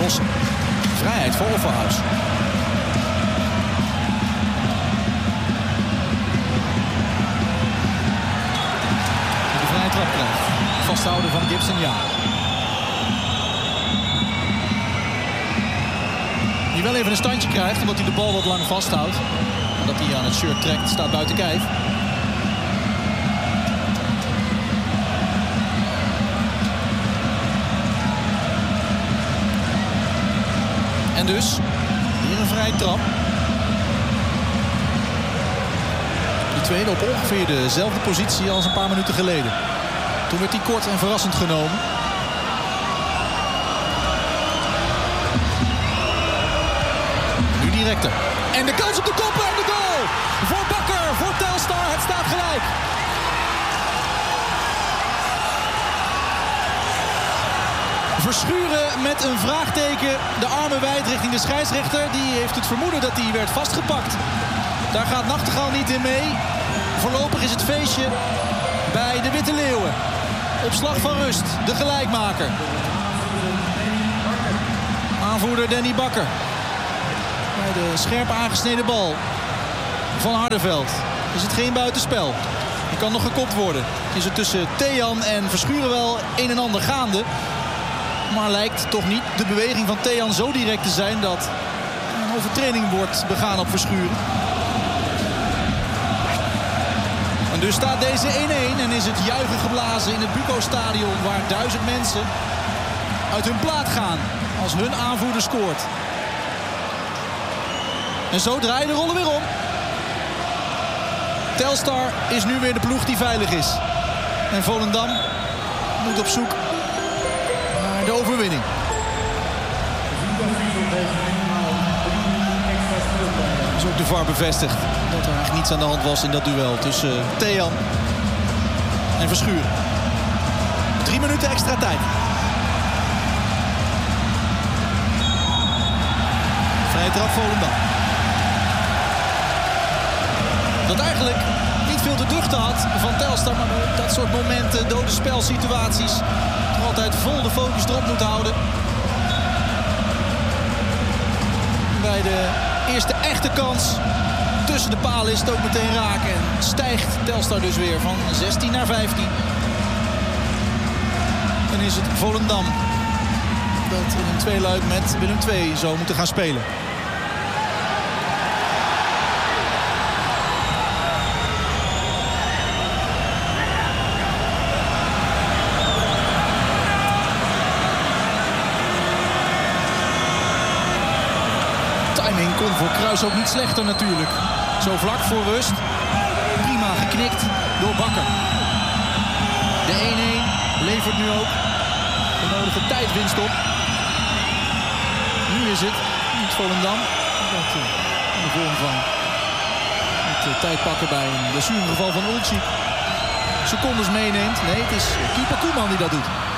oplossen. Vrijheid voor Offerhuis. De vrije trap krijgt. Vasthouden van Gibson, ja. Die wel even een standje krijgt, omdat hij de bal wat lang vasthoudt. Dat hij aan het shirt trekt, staat buiten kijf. En dus, hier een vrije trap. De tweede op ongeveer dezelfde positie als een paar minuten geleden. Toen werd hij kort en verrassend genomen. Nu directer. En de kans op de koppen en de goal. Voor Bakker, voor Telstar. Het staat gelijk. Verschuren met een vraagteken. De armen wijd richting de scheidsrechter. Die heeft het vermoeden dat hij werd vastgepakt. Daar gaat Nachtegaal niet in mee. Voorlopig is het feestje bij de Witte Leeuwen. Op slag van rust, de gelijkmaker. Aanvoerder Danny Bakker. Bij de scherp aangesneden bal van Hardenveld is het geen buitenspel. Die kan nog gekopt worden. Is er tussen Thean en Verschuren wel een en ander gaande. Maar lijkt toch niet de beweging van Thean zo direct te zijn dat een overtreding wordt begaan op Verschuren. En dus staat deze 1-1 en is het juichen geblazen in het Buco-stadion, waar 1000 mensen uit hun plaat gaan als hun aanvoerder scoort. En zo draaien de rollen weer om. Telstar is nu weer de ploeg die veilig is. En Volendam moet op zoek naar de overwinning. Dat is ook de VAR bevestigd dat er eigenlijk niets aan de hand was in dat duel tussen Thean en Verschuren. 3 minuten extra tijd. Vrije trap Volendam. Dat eigenlijk niet veel te duchten had van Telstar, maar op dat soort momenten, dode spelsituaties, toch altijd vol de focus erop moet houden. Bij de eerste echte kans tussen de palen is het ook meteen raak en stijgt Telstar dus weer van 16 naar 15. Dan is het Volendam dat in een tweeluik met Willem II zou moeten gaan spelen. Kon voor Kruis ook niet slechter natuurlijk. Zo vlak voor rust. Prima geknikt door Bakker. De 1-1 levert nu ook de nodige tijdwinst op. Nu is het niet Volendam dat in de vorm van het tijd pakken bij een blessuregeval van Ulcik secondes meeneemt. Nee, het is keeper Koeman die dat doet.